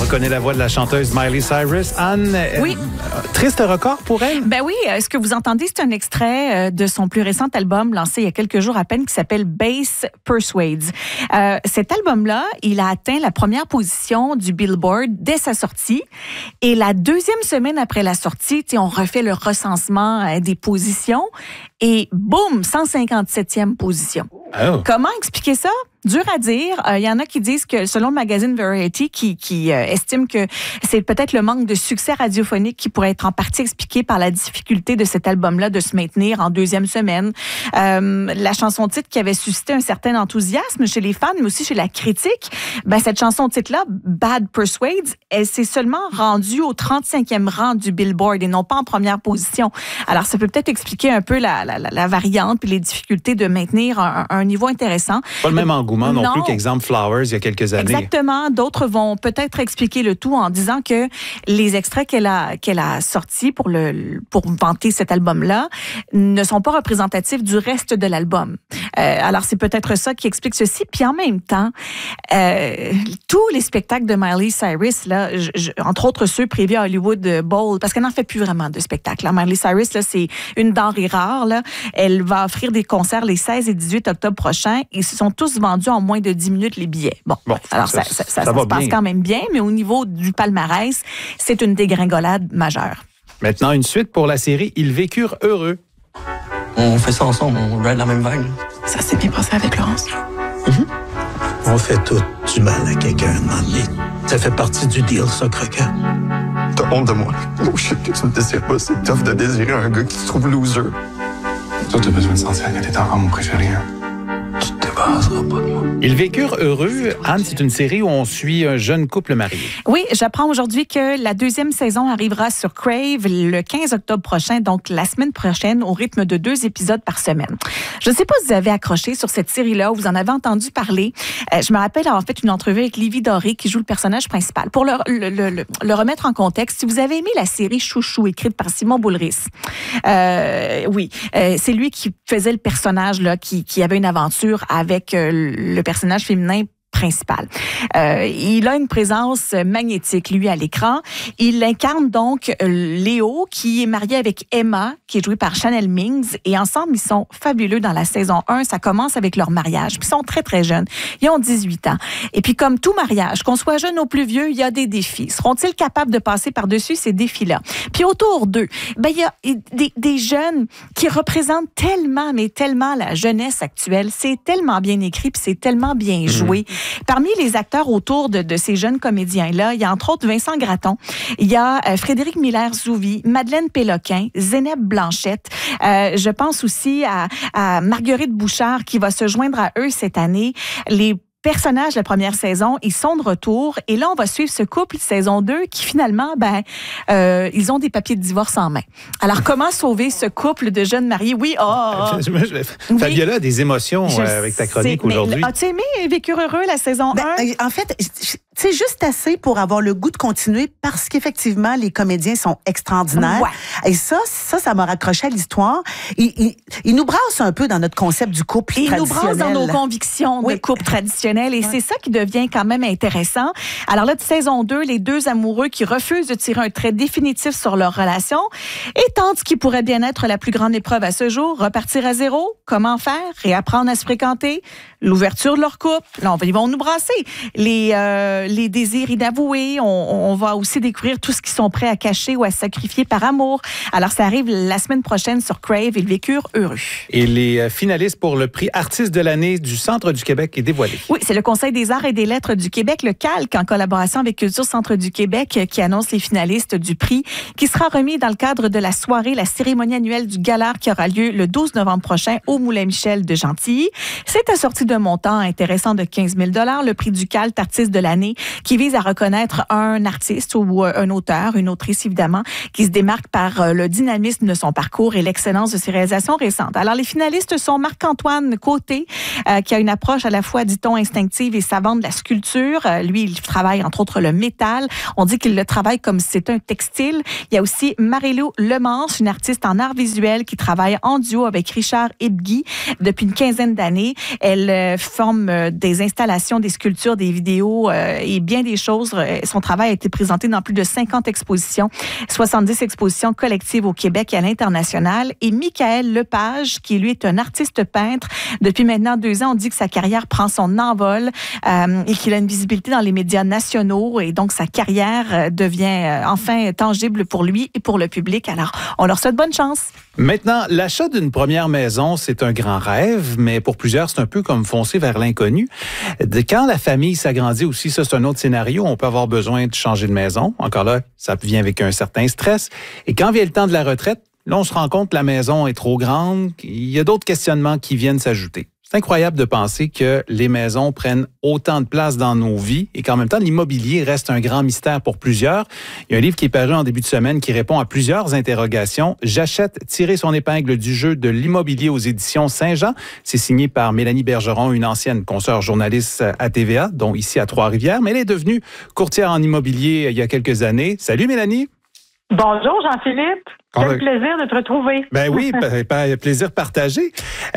reconnaît la voix de la chanteuse Miley Cyrus. Anne, oui. Triste record pour elle? Ben oui, ce que vous entendez, c'est un extrait de son plus récent album lancé il y a quelques jours à peine qui s'appelle Bass Persuades. Cet album-là, il a atteint la première position du Billboard dès sa sortie. Et la deuxième semaine après la sortie, on refait le recensement des positions et boum, 157e position. Oh. Comment expliquer ça? Dur à dire. Il y en a qui disent que, selon le magazine Variety, qui estime que c'est peut-être le manque de succès radiophonique qui pourrait être en partie expliqué par la difficulté de cet album-là de se maintenir en deuxième semaine. La chanson titre qui avait suscité un certain enthousiasme chez les fans, mais aussi chez la critique, cette chanson titre-là, Bad Persuades, elle s'est seulement rendue au 35e rang du Billboard et non pas en première position. Alors, ça peut peut-être expliquer un peu la variante puis les difficultés de maintenir un niveau intéressant. Pas le même engouement non plus qu'exemple Flowers il y a quelques années. Exactement. D'autres vont peut-être expliquer le tout en disant que les extraits qu'elle a sortis pour vanter cet album-là ne sont pas représentatifs du reste de l'album. Alors, c'est peut-être ça qui explique ceci. Puis en même temps, tous les spectacles de Miley Cyrus, là, entre autres ceux prévus à Hollywood Bowl, parce qu'elle n'en fait plus vraiment de spectacles. Là. Miley Cyrus, là, c'est une denrée rare. Là. Elle va offrir des concerts les 16 et 18 octobre prochains. Ils se sont tous vendus en moins de 10 minutes les billets. Bon alors ça se passe quand même bien, mais au niveau du palmarès, c'est une dégringolade majeure. Maintenant, une suite pour la série Ils vécurent heureux. On fait ça ensemble, on ride la même vague. Ça s'est bien passé avec Laurence. On fait tout du mal à quelqu'un un moment donné. Ça fait partie du deal, ça, Croquant. T'as honte de moi. Oh shit, que tu me désires pas. C'est tough de désirer un gars qui se trouve loser. Toi, t'as besoin de sentir que t'es encore mon préféré. Hein? Tu te débarrasseras pas de moi. Ils vécurent heureux. Anne, c'est une série où on suit un jeune couple marié. Oui, j'apprends aujourd'hui que la deuxième saison arrivera sur Crave le 15 octobre prochain, donc la semaine prochaine, au rythme de 2 épisodes par semaine. Je ne sais pas si vous avez accroché sur cette série-là ou vous en avez entendu parler. Je me rappelle avoir fait une entrevue avec Livy Doré, qui joue le personnage principal. Pour le remettre en contexte, si vous avez aimé la série Chouchou, écrite par Simon Boulris, c'est lui qui faisait le personnage là, qui avait une aventure avec le personnage féminin principal. Il a une présence magnétique, lui, à l'écran. Il incarne donc Léo, qui est marié avec Emma, qui est jouée par Chanel Mings. Et ensemble, ils sont fabuleux dans la saison 1. Ça commence avec leur mariage. Puis ils sont très, très jeunes. Ils ont 18 ans. Et puis, comme tout mariage, qu'on soit jeune ou plus vieux, il y a des défis. Seront-ils capables de passer par-dessus ces défis-là? Puis autour d'eux, il y a des jeunes qui représentent tellement, mais tellement la jeunesse actuelle. C'est tellement bien écrit, puis c'est tellement bien joué. Parmi les acteurs autour de ces jeunes comédiens-là, il y a entre autres Vincent Gratton, il y a Frédéric Miller-Zouvi, Madeleine Péloquin, Zénep Blanchette. Je pense aussi à Marguerite Bouchard qui va se joindre à eux cette année. Les personnages de la première saison, ils sont de retour. Et là, on va suivre ce couple saison 2 qui, finalement, ils ont des papiers de divorce en main. Alors, comment sauver ce couple de jeunes mariés? Oui, Fabiola a des émotions avec ta chronique aujourd'hui. As-tu aimé Vécure heureux, la saison 1? En fait, c'est juste assez pour avoir le goût de continuer parce qu'effectivement, les comédiens sont extraordinaires. Ouais. Et ça m'a raccroché à l'histoire. Il nous brasse un peu dans notre concept du couple traditionnel. Il nous brasse dans nos convictions de couple traditionnel. Et c'est ça qui devient quand même intéressant. Alors là, de saison 2, les deux amoureux qui refusent de tirer un trait définitif sur leur relation et tentent ce qui pourrait bien être la plus grande épreuve à ce jour, repartir à zéro, comment faire, réapprendre à se fréquenter, l'ouverture de leur couple. Là, ils vont nous brasser. Les désirs inavoués, on va aussi découvrir tout ce qu'ils sont prêts à cacher ou à sacrifier par amour. Alors, ça arrive la semaine prochaine sur Crave. Ils vécurent heureux. Et les finalistes pour le prix Artiste de l'année du Centre du Québec est dévoilé. Oui, c'est le Conseil des arts et des lettres du Québec, le CALQ, en collaboration avec Culture Centre du Québec, qui annonce les finalistes du prix, qui sera remis dans le cadre de la soirée, la cérémonie annuelle du Galard, qui aura lieu le 12 novembre prochain au Moulin-Michel de Gentilly. C'est assorti d'un montant intéressant de 15 000 $, le prix du CALQ Artiste de l'année, qui vise à reconnaître un artiste ou un auteur, une autrice évidemment, qui se démarque par le dynamisme de son parcours et l'excellence de ses réalisations récentes. Alors, les finalistes sont Marc-Antoine Côté, qui a une approche à la fois, dit-on, instinctive et savante de la sculpture. Lui, il travaille entre autres le métal. On dit qu'il le travaille comme si c'était un textile. Il y a aussi Marie-Lou Lemanche, une artiste en art visuel qui travaille en duo avec Richard Ibgui depuis une quinzaine d'années. Elle forme des installations, des sculptures, des vidéos et et bien des choses. Son travail a été présenté dans plus de 50 expositions, 70 expositions collectives au Québec et à l'international. Et Michael Lepage, qui lui est un artiste peintre, depuis maintenant 2 ans, on dit que sa carrière prend son envol et qu'il a une visibilité dans les médias nationaux et donc sa carrière devient enfin tangible pour lui et pour le public. Alors, on leur souhaite bonne chance. Maintenant, l'achat d'une première maison, c'est un grand rêve, mais pour plusieurs, c'est un peu comme foncer vers l'inconnu. Quand la famille s'agrandit aussi, ça, c'est un autre scénario. On peut avoir besoin de changer de maison. Encore là, ça vient avec un certain stress. Et quand vient le temps de la retraite, là, on se rend compte que la maison est trop grande. Il y a d'autres questionnements qui viennent s'ajouter. C'est incroyable de penser que les maisons prennent autant de place dans nos vies et qu'en même temps, l'immobilier reste un grand mystère pour plusieurs. Il y a un livre qui est paru en début de semaine qui répond à plusieurs interrogations. J'achète, tirer son épingle du jeu de l'immobilier aux éditions Saint-Jean. C'est signé par Mélanie Bergeron, une ancienne consoeur journaliste à TVA, dont ici à Trois-Rivières, mais elle est devenue courtière en immobilier il y a quelques années. Salut Mélanie! Bonjour Jean-Philippe, quel plaisir de te retrouver. Ben oui, plaisir partagé.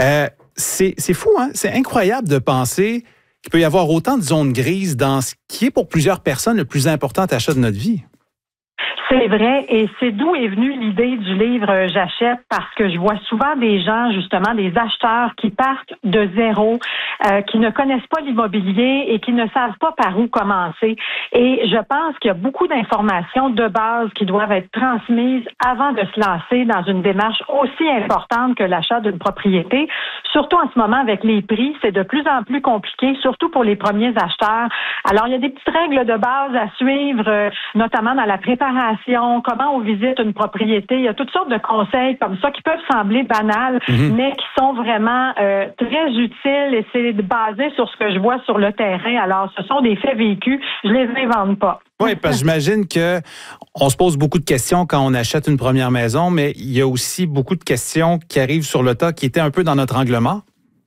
C'est fou, hein? C'est incroyable de penser qu'il peut y avoir autant de zones grises dans ce qui est pour plusieurs personnes le plus important achat de notre vie. C'est vrai, et c'est d'où est venue l'idée du livre J'achète, parce que je vois souvent des gens, justement, des acheteurs qui partent de zéro, qui ne connaissent pas l'immobilier et qui ne savent pas par où commencer. Et je pense qu'il y a beaucoup d'informations de base qui doivent être transmises avant de se lancer dans une démarche aussi importante que l'achat d'une propriété. Surtout en ce moment avec les prix, c'est de plus en plus compliqué, surtout pour les premiers acheteurs. Alors, il y a des petites règles de base à suivre, notamment dans la préparation, comment on visite une propriété. Il y a toutes sortes de conseils comme ça qui peuvent sembler banals, mais qui sont vraiment très utiles et c'est basé sur ce que je vois sur le terrain. Alors, ce sont des faits vécus. Je les invente pas. Oui, parce que j'imagine qu'on se pose beaucoup de questions quand on achète une première maison, mais il y a aussi beaucoup de questions qui arrivent sur le tas qui étaient un peu dans notre angle mort.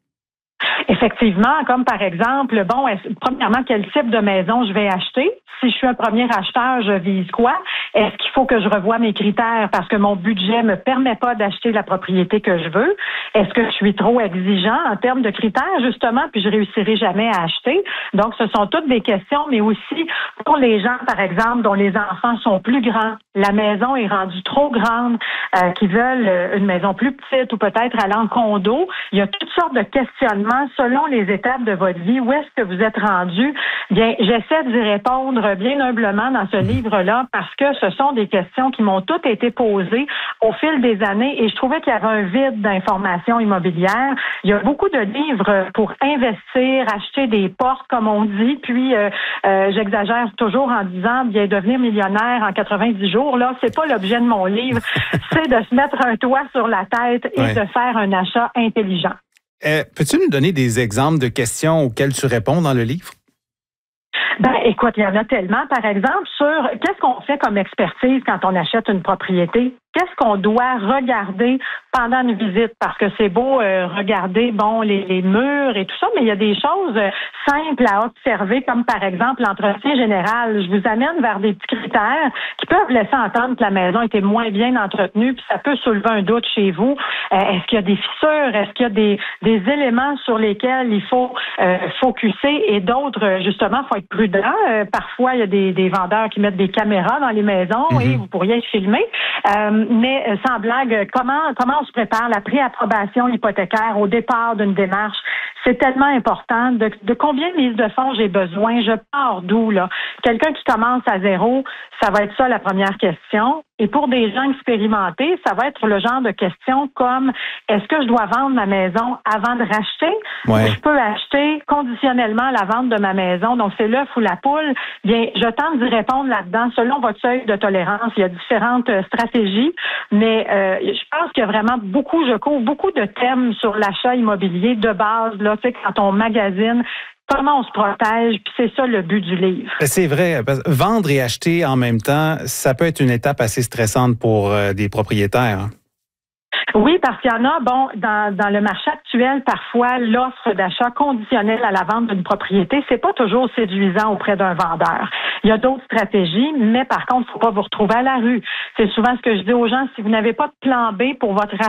Effectivement, comme par exemple, premièrement, quel type de maison je vais acheter? Si je suis un premier acheteur, je vise quoi? Est-ce qu'il faut que je revoie mes critères parce que mon budget me permet pas d'acheter la propriété que je veux? Est-ce que je suis trop exigeant en termes de critères, justement, puis je réussirai jamais à acheter? Donc, ce sont toutes des questions, mais aussi pour les gens, par exemple, dont les enfants sont plus grands, la maison est rendue trop grande, qui veulent une maison plus petite ou peut-être aller en condo. Il y a toutes sortes de questionnements selon les étapes de votre vie. Où est-ce que vous êtes rendu? Bien, j'essaie d'y répondre bien humblement dans ce livre-là parce que ce sont des questions qui m'ont toutes été posées au fil des années et je trouvais qu'il y avait un vide d'informations immobilières. Il y a beaucoup de livres pour investir, acheter des portes, comme on dit, puis j'exagère toujours en disant bien devenir millionnaire en 90 jours. Là, c'est pas l'objet de mon livre. C'est de se mettre un toit sur la tête et de faire un achat intelligent. Peux-tu nous donner des exemples de questions auxquelles tu réponds dans le livre? Ben, écoute, il y en a tellement. Par exemple, sur qu'est-ce qu'on fait comme expertise quand on achète une propriété? Qu'est-ce qu'on doit regarder pendant une visite? Parce que c'est beau regarder, les murs et tout ça, mais il y a des choses simples à observer, comme par exemple l'entretien général. Je vous amène vers des petits critères qui peuvent laisser entendre que la maison était moins bien entretenue, puis ça peut soulever un doute chez vous. Est-ce qu'il y a des fissures? Est-ce qu'il y a des éléments sur lesquels il faut focusser et d'autres, justement, il faut être prudent. Parfois, il y a des vendeurs qui mettent des caméras dans les maisons et vous pourriez être filmé. Mais sans blague, comment on se prépare la préapprobation hypothécaire au départ d'une démarche? C'est tellement important. De combien de mise de fonds j'ai besoin? Je pars d'où, là? Quelqu'un qui commence à zéro, ça va être ça la première question. Et pour des gens expérimentés, ça va être le genre de questions comme est-ce que je dois vendre ma maison avant de racheter? Ouais. Je peux acheter conditionnellement la vente de ma maison, donc c'est l'œuf ou la poule. Bien, je tente d'y répondre là-dedans selon votre seuil de tolérance. Il y a différentes stratégies, mais je pense qu'il y a vraiment je couvre beaucoup de thèmes sur l'achat immobilier de base, là, tu sais, quand on magasine. Comment on se protège, puis c'est ça le but du livre. C'est vrai, vendre et acheter en même temps, ça peut être une étape assez stressante pour des propriétaires. Oui, parce qu'il y en a, dans le marché actuel, parfois, l'offre d'achat conditionnelle à la vente d'une propriété, c'est pas toujours séduisant auprès d'un vendeur. Il y a d'autres stratégies, mais par contre, il ne faut pas vous retrouver à la rue. C'est souvent ce que je dis aux gens, si vous n'avez pas de plan B pour votre